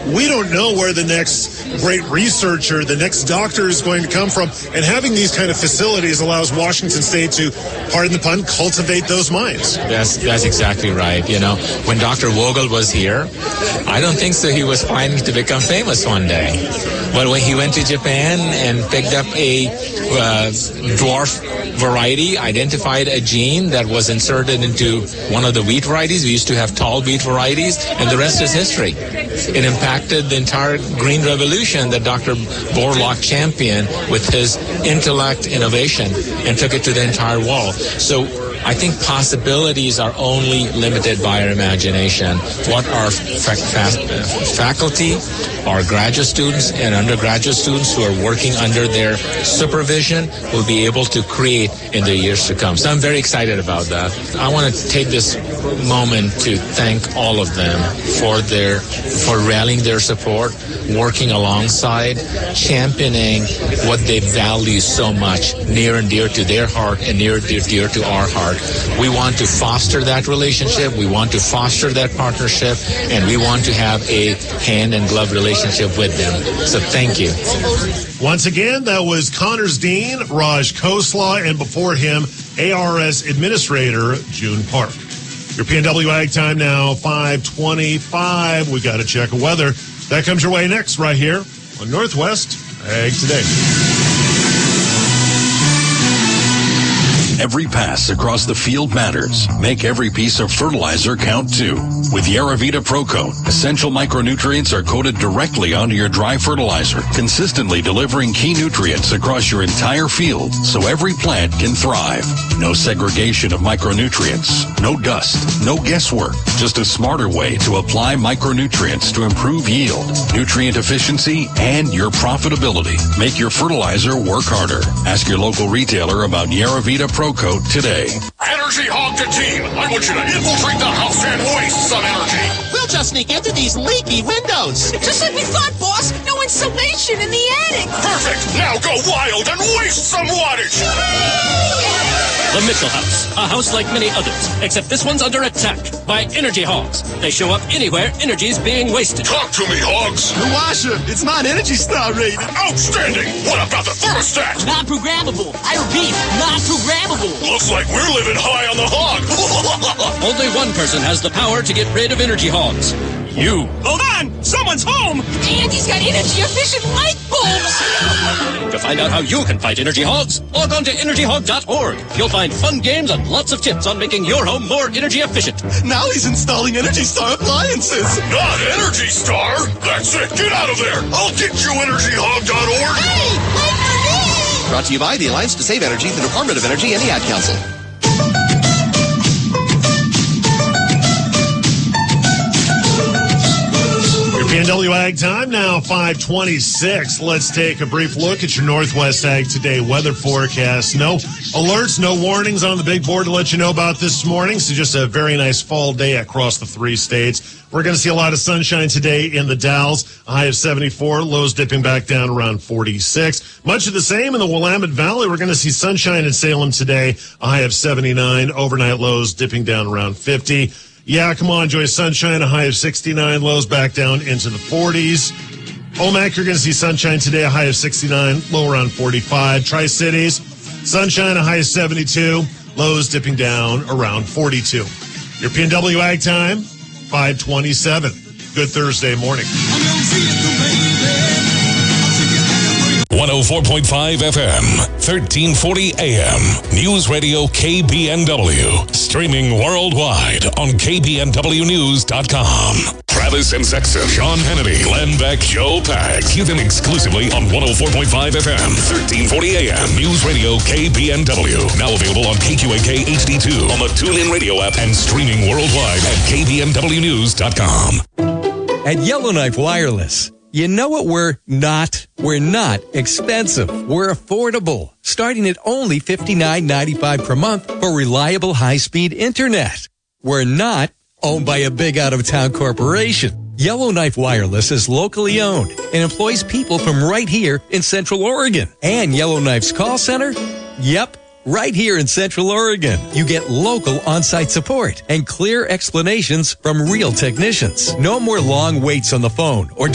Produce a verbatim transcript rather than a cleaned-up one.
we don't know where the next great researcher, the next doctor is going to come from. And having these kind of facilities allows Washington State to, pardon the pun, cultivate those minds. That's, that's exactly right. You know, when Doctor Vogel was here, I don't think so he was planning to become famous one day. But when he went to Japan and picked up a uh, dwarf variety, identified a gene that was inserted into one of the wheat varieties. We used to have tall wheat varieties, and the rest is history. It impacted the entire green revolution that Doctor Borlaug championed with his intellect, innovation, and took it to the entire world. So I think possibilities are only limited by our imagination. What our fa- fa- faculty, our graduate students and undergraduate students who are working under their supervision will be able to create in the years to come. So I'm very excited about that. I want to take this moment to thank all of them for their for rallying their support, working alongside, championing what they value so much, near and dear to their heart and near and dear to our heart. We want to foster that relationship, we want to foster that partnership, and we want to have a hand-and-glove relationship with them. So thank you. Once again, that was Connors Dean, Raj Khosla, and before him, A R S Administrator June Park. Your P N W Ag time now, five twenty-five. We got to check the weather. That comes your way next right here on Northwest Ag Today. Every pass across the field matters. Make every piece of fertilizer count too. With Yaravita ProCoat, essential micronutrients are coated directly onto your dry fertilizer, consistently delivering key nutrients across your entire field so every plant can thrive. No segregation of micronutrients, no dust, no guesswork, just a smarter way to apply micronutrients to improve yield, nutrient efficiency, and your profitability. Make your fertilizer work harder. Ask your local retailer about Yaravita ProCoat today. Energy Hog to team. I want you to infiltrate the house and waste some energy. We'll just sneak into these leaky windows. Just like we thought, boss. No insulation in the attic. Perfect. Now go wild and waste some wattage. The Mitchell House. A house like many others, except this one's under attack by energy hogs. They show up anywhere energy's being wasted. Talk to me, hogs. The washer. It's not Energy Star rated. Outstanding. What about the thermostat? Non-programmable. I repeat, non-programmable. Looks like we're living high on the hog. Only one person has the power to get rid of energy hogs. You. Hold on! Someone's home! And he's got energy-efficient light bulbs! To find out how you can fight energy hogs, log on to energy hog dot org. You'll find fun games and lots of tips on making your home more energy efficient. Now he's installing Energy Star appliances. Not Energy Star! That's it! Get out of there! I'll get you, energy hog dot org! Hey, wait for me! Brought to you by the Alliance to Save Energy, the Department of Energy, and the Ad Council. P N W Ag time now, five twenty-six. Let's take a brief look at your Northwest Ag Today weather forecast. No alerts, no warnings on the big board to let you know about this morning. So just a very nice fall day across the three states. We're going to see a lot of sunshine today in the Dalles, a high of seventy-four, lows dipping back down around forty-six. Much of the same in the Willamette Valley. We're going to see sunshine in Salem today, a high of seventy-nine, overnight lows dipping down around fifty. Yeah, come on, enjoy sunshine, a high of sixty-nine, lows back down into the forties. Omak, you're going to see sunshine today, a high of sixty-nine, low around forty-five. Tri-Cities, sunshine, a high of seventy-two, lows dipping down around forty-two. Your P N W Ag time, five twenty-seven. Good Thursday morning. one oh four point five F M, thirteen forty A M, News Radio K B N W. Streaming worldwide on K B N W news dot com. Travis and Sexton, Sean Hannity, Glenn Beck, Joe Pags. Hear them exclusively on one oh four point five F M, thirteen forty A M, News Radio K B N W. Now available on K Q A K H D two, on the TuneIn Radio app, and streaming worldwide at K B N W news dot com. At Yellowknife Wireless, you know what we're not? We're not expensive. We're affordable, starting at only fifty-nine ninety-five per month for reliable high-speed internet. We're not owned by a big out-of-town corporation. Yellowknife Wireless is locally owned and employs people from right here in Central Oregon. And Yellowknife's call center? Yep, right here in Central Oregon. You get local on-site support and clear explanations from real technicians. No more long waits on the phone or